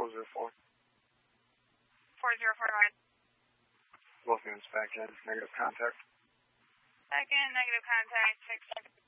404. 4049. Both units back in. Negative contact. Back in, negative contact, 6 seconds.